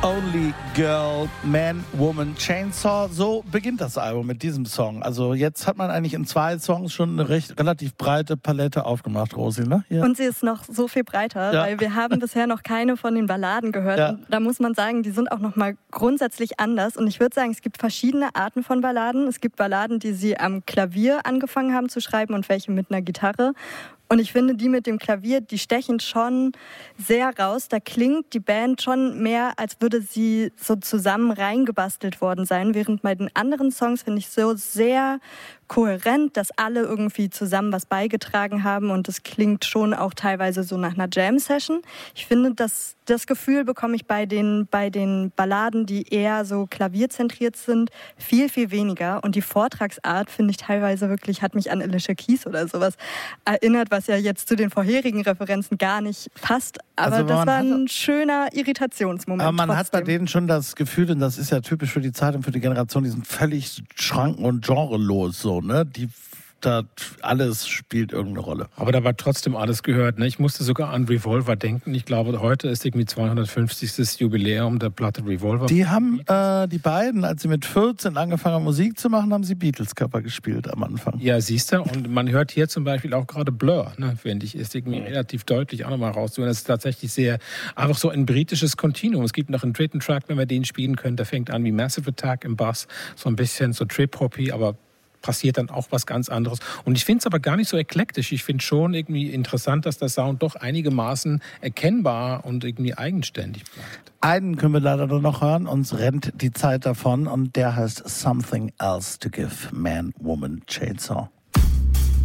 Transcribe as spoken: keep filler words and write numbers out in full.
Only Girl, Man, Woman, Chainsaw. So beginnt das Album mit diesem Song. Also jetzt hat man eigentlich in zwei Songs schon eine recht relativ breite Palette aufgemacht, Rosi, ne? Ja. Und sie ist noch so viel breiter, ja. weil wir haben bisher noch keine von den Balladen gehört. Ja. Und da muss man sagen, die sind auch nochmal grundsätzlich anders. Und ich würde sagen, es gibt verschiedene Arten von Balladen. Es gibt Balladen, die sie am Klavier angefangen haben zu schreiben und welche mit einer Gitarre. Und ich finde, die mit dem Klavier, die stechen schon sehr raus. Da klingt die Band schon mehr, als würde sie so zusammen reingebastelt worden sein. Während bei den anderen Songs finde ich so sehr kohärent, dass alle irgendwie zusammen was beigetragen haben. Und das klingt schon auch teilweise so nach einer Jam-Session. Ich finde, dass das Gefühl bekomme ich bei den, bei den Balladen, die eher so klavierzentriert sind, viel, viel weniger. Und die Vortragsart finde ich teilweise wirklich, hat mich an Alicia Keys oder sowas erinnert, was ja jetzt zu den vorherigen Referenzen gar nicht passt. Aber also das war ein hat, schöner Irritationsmoment. Aber man trotzdem. hat bei denen schon das Gefühl, und das ist ja typisch für die Zeit und für die Generation, die sind völlig schranken- und genrelos, so, ne? Die da alles spielt irgendeine Rolle. Aber da war trotzdem alles gehört. Ne? Ich musste sogar an Revolver denken. Ich glaube, heute ist irgendwie zweihundertfünfzigstes Jubiläum der Platte Revolver. Die haben, äh, die beiden, als sie mit vierzehn angefangen haben, Musik zu machen, haben sie Beatles-Cover gespielt am Anfang. Ja, siehst du. Und man hört hier zum Beispiel auch gerade Blur, ne? Finde ich, ist irgendwie relativ deutlich auch nochmal rauszuhören. Das ist tatsächlich sehr, einfach so ein britisches Kontinuum. Es gibt noch einen dritten Track, wenn wir den spielen können, der fängt an wie Massive Attack im Bass, so ein bisschen so Trip-Hoppy, aber passiert dann auch was ganz anderes. Und ich finde es aber gar nicht so eklektisch. Ich finde schon irgendwie interessant, dass der Sound doch einigermaßen erkennbar und irgendwie eigenständig bleibt. Einen können wir leider nur noch hören, uns rennt die Zeit davon und der heißt Something Else to Give, Man, Woman, Chainsaw.